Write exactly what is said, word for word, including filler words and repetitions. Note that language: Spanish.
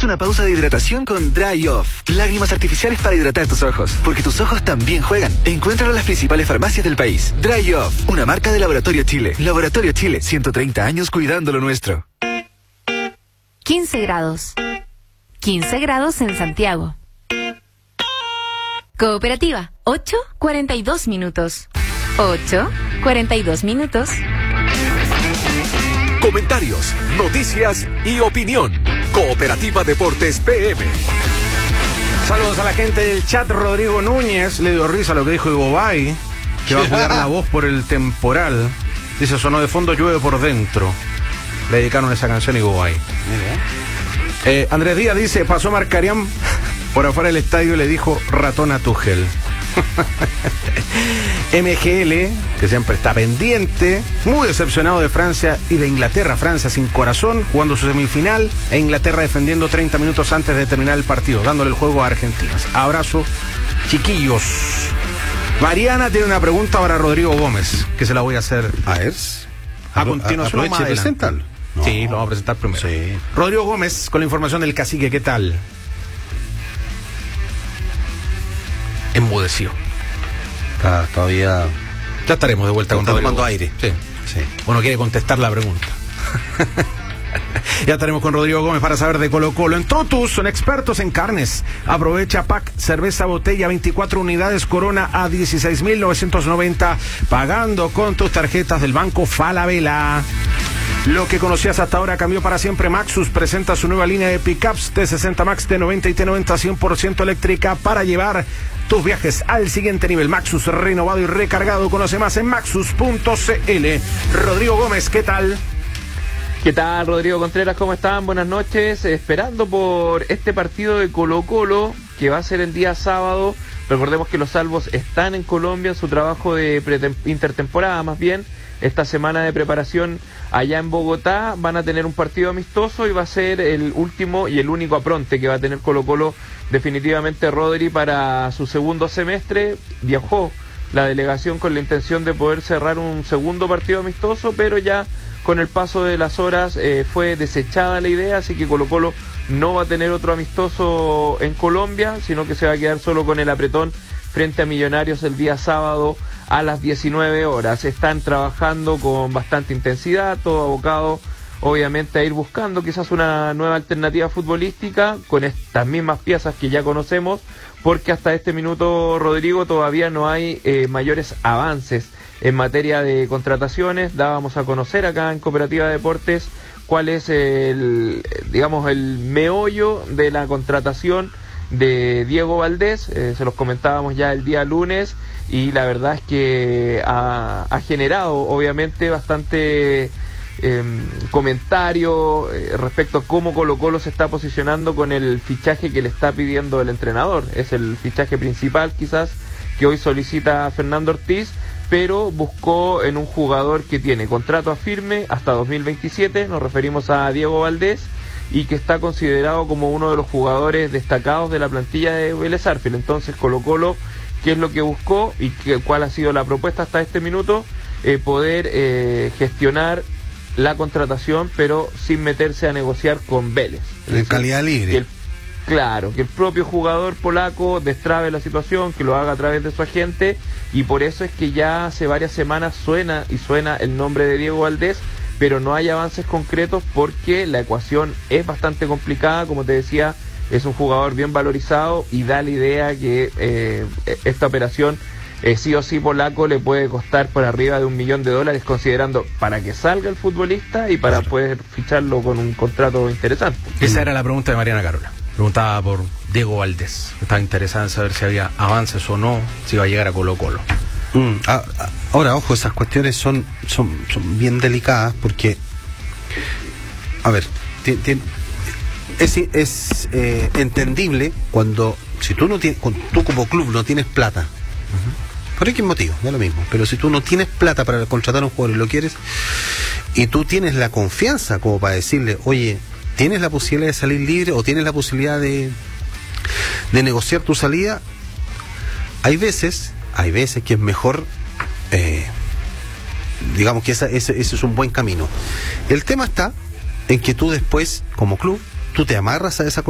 Hagamos una pausa de hidratación con Dry Off. Lágrimas artificiales para hidratar tus ojos, porque tus ojos también juegan. Encuéntralo en las principales farmacias del país. Dry Off, una marca de Laboratorio Chile. Laboratorio Chile, ciento treinta años cuidando lo nuestro. quince grados. quince grados en Santiago. Cooperativa, ocho cuarenta y dos minutos. ocho cuarenta y dos minutos. Comentarios, noticias y opinión. Cooperativa Deportes P M. Saludos a la gente del chat. Rodrigo Núñez le dio risa lo que dijo Igobay, que va a cuidar la voz por el temporal. Dice, sonó de fondo, llueve por dentro. Le dedicaron esa canción a Igobay. Eh, Andrés Díaz dice, pasó Marcarián por afuera del estadio y le dijo ratón a Tuchel. M G L, que siempre está pendiente, muy decepcionado de Francia y de Inglaterra. Francia sin corazón, jugando su semifinal, e Inglaterra defendiendo treinta minutos antes de terminar el partido, dándole el juego a Argentina. Abrazo, chiquillos. Mariana tiene una pregunta para Rodrigo Gómez, que se la voy a hacer a ver. A continuación. Aproveche y preséntalo. No. Sí, lo vamos a presentar primero. Sí. Rodrigo Gómez, con la información del cacique, ¿qué tal? Enmudeció. Está todavía. Ya estaremos de vuelta con Rodrigo. Tomando aire. Sí. Sí. Bueno, quiere contestar la pregunta. Ya estaremos con Rodrigo Gómez para saber de Colo Colo. En Totus son expertos en carnes. Aprovecha pack cerveza botella veinticuatro unidades Corona a dieciséis mil novecientos noventa, pagando con tus tarjetas del Banco Falabella. Lo que conocías hasta ahora cambió para siempre. Maxus presenta su nueva línea de pickups T sesenta Max, T noventa y T noventa cien por ciento eléctrica para llevar tus viajes al siguiente nivel. Maxus renovado y recargado. Conoce más en maxus punto c l. Rodrigo Gómez, ¿qué tal? ¿Qué tal, Rodrigo Contreras? ¿Cómo están? Buenas noches. Esperando por este partido de Colo Colo, que va a ser el día sábado. Recordemos que los salvos están en Colombia en su trabajo de intertemporada, más bien. Esta semana de preparación allá en Bogotá van a tener un partido amistoso y va a ser el último y el único apronte que va a tener Colo Colo. Definitivamente Rodri para su segundo semestre. Viajó la delegación con la intención de poder cerrar un segundo partido amistoso, pero ya con el paso de las horas eh, fue desechada la idea, así que Colo Colo no va a tener otro amistoso en Colombia, sino que se va a quedar solo con el apretón frente a Millonarios el día sábado a las diecinueve horas. Están trabajando con bastante intensidad, todo abocado obviamente a ir buscando quizás una nueva alternativa futbolística con estas mismas piezas que ya conocemos, porque hasta este minuto, Rodrigo, todavía no hay eh, mayores avances en materia de contrataciones. Dábamos a conocer acá en Cooperativa Deportes cuál es el, digamos, el meollo de la contratación de Diego Valdés. Eh, se los comentábamos ya el día lunes y la verdad es que ha, ha generado obviamente bastante eh, comentario eh, respecto a cómo Colo Colo se está posicionando con el fichaje que le está pidiendo el entrenador. Es el fichaje principal quizás que hoy solicita Fernando Ortiz, pero buscó en un jugador que tiene contrato a firme hasta dos mil veintisiete, nos referimos a Diego Valdés, y que está considerado como uno de los jugadores destacados de la plantilla de Vélez Sarsfield. Entonces Colo Colo, ¿qué es lo que buscó y qué, cuál ha sido la propuesta hasta este minuto? Eh, poder eh, gestionar la contratación, pero sin meterse a negociar con Vélez. En decir, calidad libre. Que el, claro, que el propio jugador polaco destrabe la situación, que lo haga a través de su agente, y por eso es que ya hace varias semanas suena y suena el nombre de Diego Valdés, pero no hay avances concretos porque la ecuación es bastante complicada. Como te decía, es un jugador bien valorizado y da la idea que eh, esta operación eh, sí o sí polaco le puede costar por arriba de un millón de dólares, considerando para que salga el futbolista y para claro. poder ficharlo con un contrato interesante. Esa era la pregunta de Mariana Carola. Preguntaba por Diego Valdés. Estaba interesada en saber si había avances o no, si iba a llegar a Colo Colo. Mm, ahora, ojo, esas cuestiones son, son, son bien delicadas porque, a ver, ti, ti, es, es eh, entendible cuando, si tú no tienes, tú como club no tienes plata, uh-huh. por X motivo, da lo mismo, pero si tú no tienes plata para contratar a un jugador y lo quieres, y tú tienes la confianza como para decirle, oye, tienes la posibilidad de salir libre o tienes la posibilidad de, de negociar tu salida, hay veces... Hay veces que es mejor, eh, digamos que esa, ese, ese es un buen camino. El tema está en que tú después, como club, tú te amarras a esa